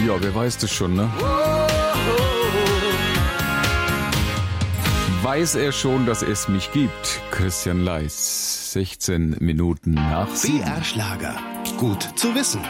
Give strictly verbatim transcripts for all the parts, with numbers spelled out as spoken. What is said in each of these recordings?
Ja, wer weiß das schon, ne? Weiß er schon, dass es mich gibt? Christian Leis, sechzehn Minuten nach sieben. B R Schlager. Gut zu wissen.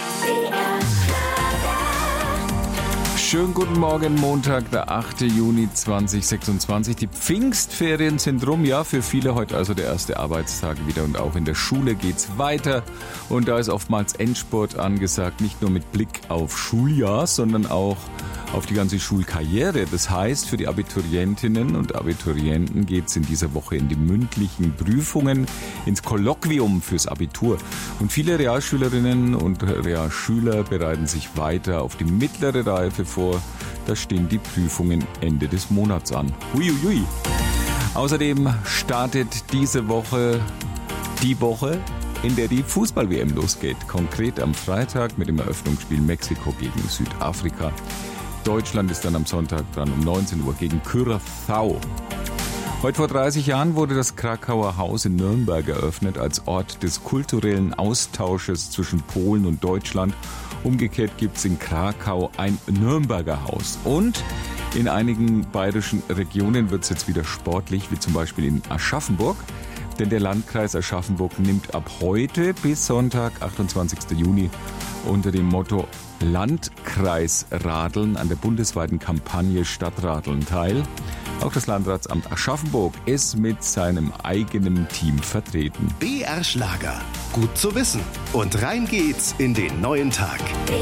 Schönen guten Morgen, Montag, der achte Juni zweitausendsechsundzwanzig. Die Pfingstferien sind rum, ja, für viele heute also der erste Arbeitstag wieder und auch in der Schule geht's weiter. Und da ist oftmals Endspurt angesagt, nicht nur mit Blick auf Schuljahr, sondern auch auf die ganze Schulkarriere. Das heißt, für die Abiturientinnen und Abiturienten geht's in dieser Woche in die mündlichen Prüfungen, ins Kolloquium fürs Abitur. Und viele Realschülerinnen und Realschüler bereiten sich weiter auf die mittlere Reife vor. Da stehen die Prüfungen Ende des Monats an. Huiuiui. Außerdem startet diese Woche die Woche, in der die Fußball-W M losgeht. Konkret am Freitag mit dem Eröffnungsspiel Mexiko gegen Südafrika. Deutschland ist dann am Sonntag dran um neunzehn Uhr gegen Curaçao. Heute vor dreißig Jahren wurde das Krakauer Haus in Nürnberg eröffnet als Ort des kulturellen Austausches zwischen Polen und Deutschland. Umgekehrt gibt es in Krakau ein Nürnberger Haus. Und in einigen bayerischen Regionen wird es jetzt wieder sportlich, wie zum Beispiel in Aschaffenburg. Denn der Landkreis Aschaffenburg nimmt ab heute bis Sonntag, achtundzwanzigsten Juni, unter dem Motto Landkreisradeln an der bundesweiten Kampagne Stadtradeln teil. Auch das Landratsamt Aschaffenburg ist mit seinem eigenen Team vertreten. B R Schlager. Gut zu wissen. Und rein geht's in den neuen Tag.